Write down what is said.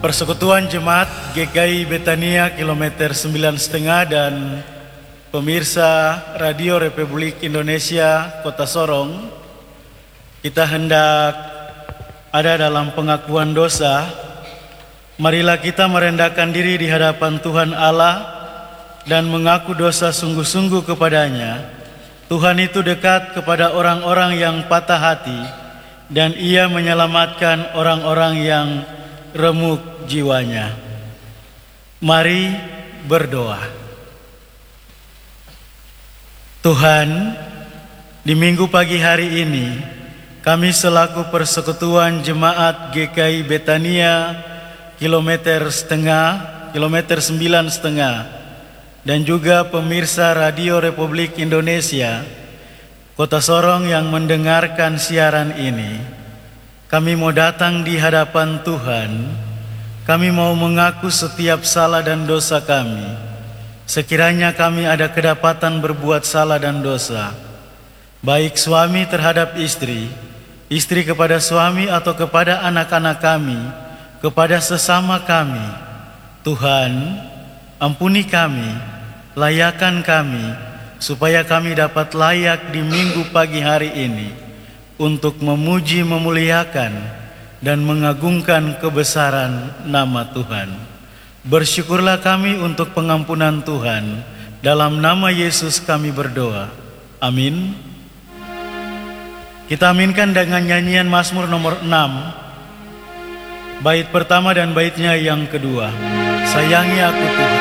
Persekutuan Jemaat GKI Betania kilometer 9,5 dan pemirsa Radio Republik Indonesia Kota Sorong, kita hendak ada dalam pengakuan dosa. Marilah kita merendahkan diri di hadapan Tuhan Allah dan mengaku dosa sungguh-sungguh kepadanya. Tuhan itu dekat kepada orang-orang yang patah hati dan Ia menyelamatkan orang-orang yang remuk jiwanya. Mari berdoa. Tuhan, di minggu pagi hari ini, kami selaku Persekutuan Jemaat GKI Betania kilometer 9,5 dan juga pemirsa Radio Republik Indonesia Kota Sorong yang mendengarkan siaran ini, kami mau datang di hadapan Tuhan. Kami mau mengaku setiap salah dan dosa kami. Sekiranya kami ada kedapatan berbuat salah dan dosa, baik suami terhadap istri, istri kepada suami atau kepada anak-anak kami, kepada sesama kami, Tuhan, ampuni kami, layakan kami, supaya kami dapat layak di minggu pagi hari ini untuk memuji, memuliakan, dan mengagungkan kebesaran nama Tuhan. Bersyukurlah kami untuk pengampunan Tuhan. Dalam nama Yesus kami berdoa. Amin. Kita aminkan dengan nyanyian Mazmur nomor 6, bait pertama dan baitnya yang kedua. Sayangi aku Tuhan.